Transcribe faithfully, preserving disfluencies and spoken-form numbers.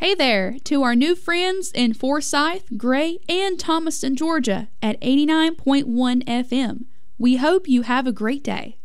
Hey there to our new friends in Forsyth, Gray, and Thomaston, Georgia at eighty-nine point one F M. We hope you have a great day.